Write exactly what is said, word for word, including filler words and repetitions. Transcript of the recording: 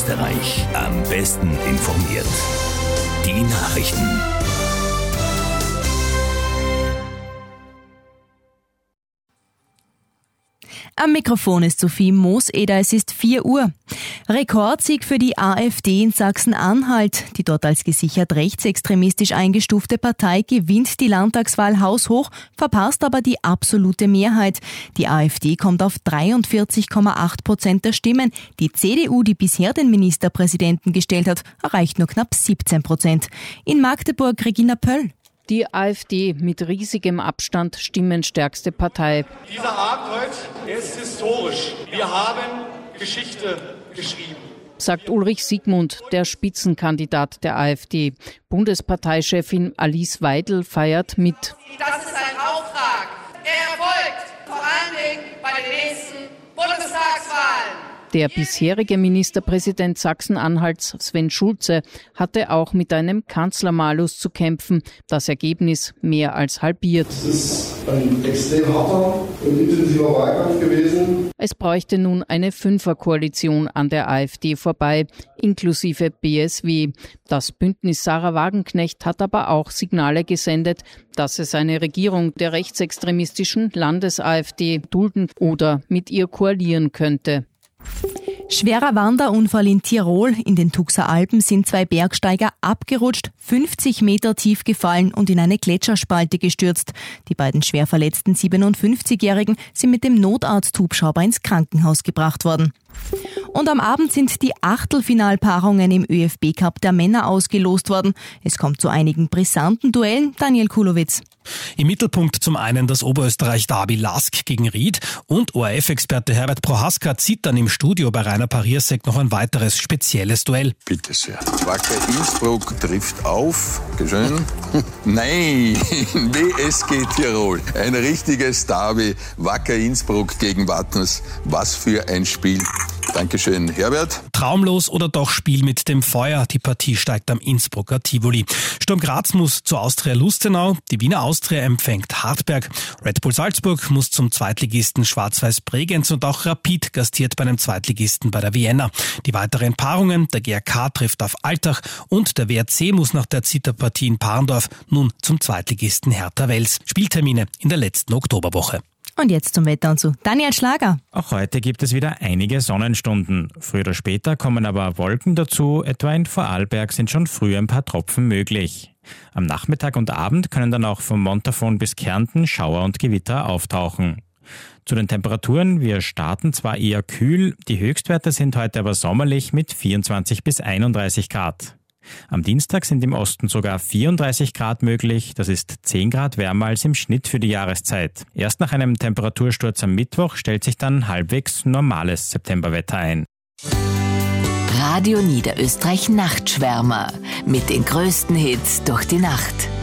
Oberösterreich am besten informiert. Die Nachrichten. Am Mikrofon ist Sophie Mooseder, es ist vier Uhr. Rekordsieg für die AfD in Sachsen-Anhalt. Die dort als gesichert rechtsextremistisch eingestufte Partei gewinnt die Landtagswahl haushoch, verpasst aber die absolute Mehrheit. Die AfD kommt auf dreiundvierzig Komma acht Prozent der Stimmen. Die C D U, die bisher den Ministerpräsidenten gestellt hat, erreicht nur knapp siebzehn Prozent. In Magdeburg Regina Pöll. Die AfD mit riesigem Abstand stimmenstärkste Partei. Dieser Abend heute ist historisch. Wir haben Geschichte geschrieben, sagt Ulrich Siegmund, der Spitzenkandidat der AfD. Bundesparteichefin Alice Weidel feiert mit. Das ist ein Auftrag. Er erfolgt vor allen Dingen bei den nächsten Bundestagswahlen. Der bisherige Ministerpräsident Sachsen-Anhalts Sven Schulze hatte auch mit einem Kanzlermalus zu kämpfen. Das Ergebnis mehr als halbiert. Es ist ein extrem harter und intensiver Wahlkampf gewesen. Es bräuchte nun eine Fünferkoalition an der AfD vorbei, inklusive B S W. Das Bündnis Sarah Wagenknecht hat aber auch Signale gesendet, dass es eine Regierung der rechtsextremistischen Landes-AfD dulden oder mit ihr koalieren könnte. Schwerer Wanderunfall in Tirol. In den Tuxer Alpen sind zwei Bergsteiger abgerutscht, fünfzig Meter tief gefallen und in eine Gletscherspalte gestürzt. Die beiden schwer verletzten siebenundfünfzigjährigen sind mit dem Notarzthubschrauber ins Krankenhaus gebracht worden. Und am Abend sind die Achtelfinalpaarungen im ÖFB-Cup der Männer ausgelost worden. Es kommt zu einigen brisanten Duellen. Daniel Kulowitz. Im Mittelpunkt zum einen das Oberösterreich-Derby Lask gegen Ried und O R F-Experte Herbert Prohaska zieht dann im Studio bei Rainer Pariersek noch ein weiteres spezielles Duell. Bitte sehr. Wacker Innsbruck trifft auf. Schön. Nein, W S G Tirol. Ein richtiges Derby. Wacker Innsbruck gegen Wattens. Was für ein Spiel. Dankeschön, Herbert. Traumlos oder doch Spiel mit dem Feuer? Die Partie steigt am Innsbrucker Tivoli. Sturm Graz muss zu Austria Lustenau. Die Wiener Austria empfängt Hartberg. Red Bull Salzburg muss zum Zweitligisten Schwarz-Weiß Bregenz und auch Rapid gastiert bei einem Zweitligisten bei der Vienna. Die weiteren Paarungen, der G R K trifft auf Altach und der W R C muss nach der Zitterpartie in Parndorf nun zum Zweitligisten Hertha Wels. Spieltermine in der letzten Oktoberwoche. Und jetzt zum Wetter und zu Daniel Schlager. Auch heute gibt es wieder einige Sonnenstunden. Früher oder später kommen aber Wolken dazu. Etwa in Vorarlberg sind schon früh ein paar Tropfen möglich. Am Nachmittag und Abend können dann auch vom Montafon bis Kärnten Schauer und Gewitter auftauchen. Zu den Temperaturen, wir starten zwar eher kühl, die Höchstwerte sind heute aber sommerlich mit vierundzwanzig bis einunddreißig Grad. Am Dienstag sind im Osten sogar vierunddreißig Grad möglich, das ist zehn Grad wärmer als im Schnitt für die Jahreszeit. Erst nach einem Temperatursturz am Mittwoch stellt sich dann halbwegs normales Septemberwetter ein. Radio Niederösterreich Nachtschwärmer mit den größten Hits durch die Nacht.